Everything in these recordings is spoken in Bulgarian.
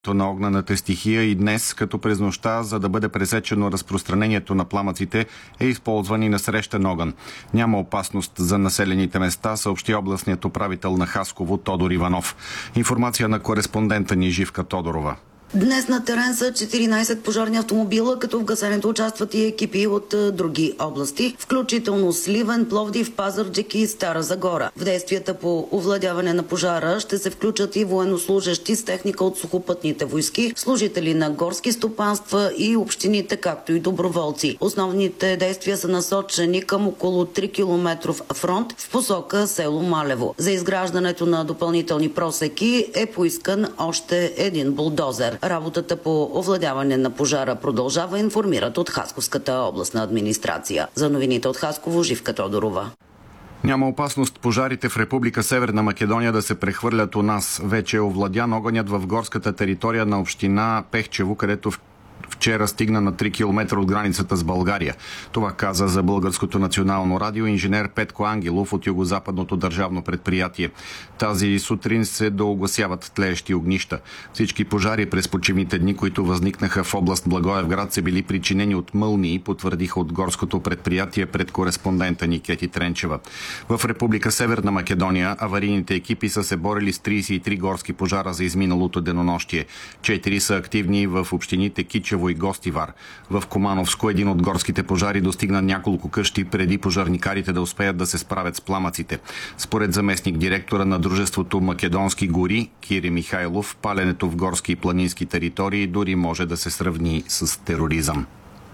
на огнената стихия и днес, като през нощта, за да бъде пресечено разпространението на пламъците, е използван и насрещен огън. Няма опасност за населените места, съобщи областният управител на Хасково Тодор Иванов. Информация на кореспондента ни Живка Тодорова. Днес на терен са 14 пожарни автомобила, като в гасенето участват и екипи от други области, включително Сливен, Пловдив, Пазарджик и Стара Загора. В действията по овладяване на пожара ще се включат и военнослужещи с техника от сухопътните войски, служители на горски стопанства и общините, както и доброволци. Основните действия са насочени към около 3 километров фронт в посока село Малево. За изграждането на допълнителни просеки е поискан още един булдозер. Работата по овладяване на пожара продължава, информират от Хасковската областна администрация. За новините от Хасково, Живка Тодорова. Няма опасност пожарите в Република Северна Македония да се прехвърлят у нас. Вече е овладян огънят в горската територия на община Пехчево, където вчера стигна на 3 км от границата с България. Това каза за Българското национално радио инженер Петко Ангелов от Югозападното държавно предприятие. Тази сутрин се доугасяват тлеещи огнища. Всички пожари през почивните дни, които възникнаха в област Благоевград, са били причинени от мълнии, потвърдиха от горското предприятие пред кореспондента ни Кети Тренчева. В Република Северна Македония аварийните екипи са се борили с 33 горски пожара за изминалото денонощие. 4 са активни в общините Кичево и Гостивар. В Комановско един от горските пожари достигна няколко къщи преди пожарникарите да успеят да се справят с пламъците. Според заместник директора на дружеството Македонски гори Кири Михайлов, паленето в горски и планински територии дори може да се сравни с тероризъм.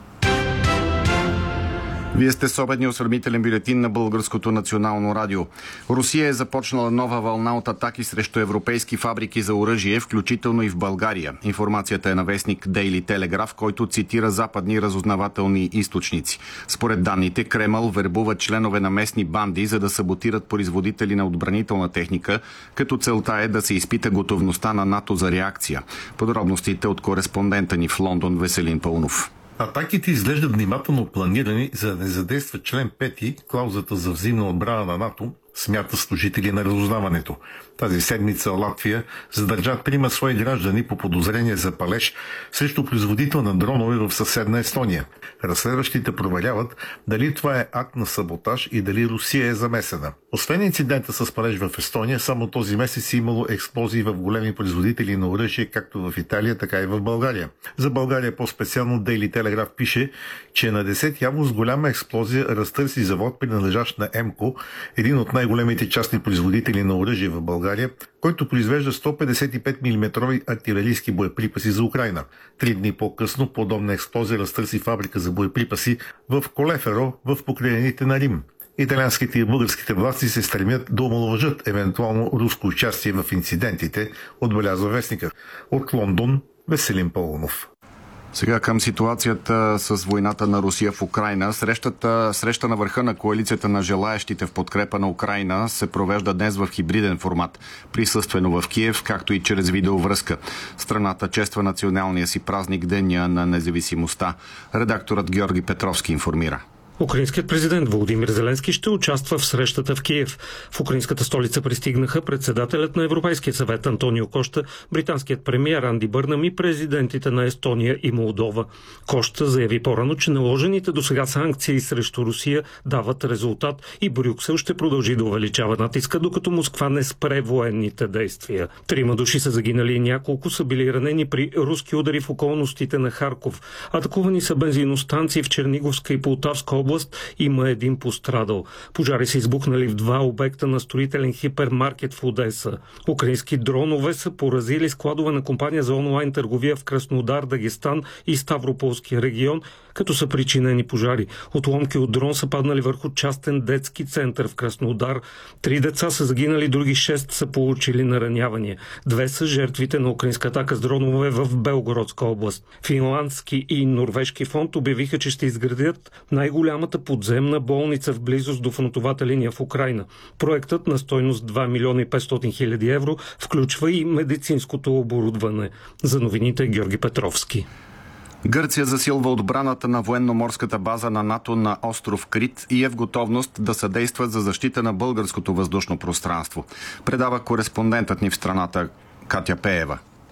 Вие сте с обедния осведомителен бюлетин на Българското национално радио. Русия е започнала нова вълна от атаки срещу европейски фабрики за оръжие, включително и в България. Информацията е на вестник Daily Telegraph, който цитира западни разузнавателни източници. Според данните, Кремъл вербува членове на местни банди, за да саботират производители на отбранителна техника, като целта е да се изпита готовността на НАТО за реакция. Подробностите от кореспондента ни в Лондон Веселин Пълнов. Атаките изглеждат внимателно планирани, за да не задейства член 5, клаузата за взаимна отбрана на НАТО, смята служители на разузнаването. Тази седмица Латвия задържа 3 свои граждани по подозрение за палеж срещу производител на дронове в съседна Естония. Разследващите проверяват дали това е акт на саботаж и дали Русия е замесена. Освен инцидента с палеж в Естония, само този месец е имало експлозии в големи производители на оръжие, както в Италия, така и в България. За България по-специално Daily Telegraph пише, че на 10 август голяма експлозия разтърси завод, принадлежащ на МКО, един от най-големите частни производители на оръжие в България, който произвежда 155 мм артилерийски боеприпаси за Украйна. 3 дни по-късно подобна експлозия разтърси фабрика за боеприпаси в Колеферо, в покрайнините на Рим. Италианските и българските власти се стремят да омаловажат евентуално руско участие в инцидентите, отбелязва вестника. От Лондон Веселин Пълнов. Сега към ситуацията с войната на Русия в Украйна. Среща на върха на коалицията на желаещите в подкрепа на Украйна се провежда днес в хибриден формат, присъствено в Киев, както и чрез видеовръзка. Страната чества националния си празник Деня на независимостта. Редакторът Георги Петровски информира. Украинският президент Володимир Зеленски ще участва в срещата в Киев. В украинската столица пристигнаха председателят на Европейския съвет Антонио Кошта, британският премиер Анди Бърнам и президентите на Естония и Молдова. Кошта заяви по-рано, че наложените досега санкции срещу Русия дават резултат и Брюксел ще продължи да увеличава натиска, докато Москва не спре военните действия. 3 души са загинали и няколко са били ранени при руски удари в околностите на Харков. Атакувани са бензиностанции в Черниговска и Полтавска област. Има един пострадал. Пожари са избухнали в 2 обекта на строителен хипермаркет в Одеса. Украински дронове са поразили складове на компания за онлайн търговия в Краснодар, Дагестан и Ставрополския регион, като са причинени пожари. Отломки от дрон са паднали върху частен детски център в Краснодар. 3 деца са загинали, други 6 са получили наранявания. 2 са жертвите на украинска атака с дронове в Белгородска област. Финландски и норвежки фонд обявиха, че ще изградят най-голямата подземна болница в близост до фронтовата линия в Украйна. Проектът на стойност 2 милиона и 500 хиляди евро включва и медицинското оборудване. За новините Георги Петровски. Гърция засилва отбраната на военноморската база на НАТО на остров Крит и е в готовност да съдейства за защита на българското въздушно пространство. Предава кореспондентът ни в страната Катя Пеева.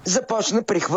започна прехвърляне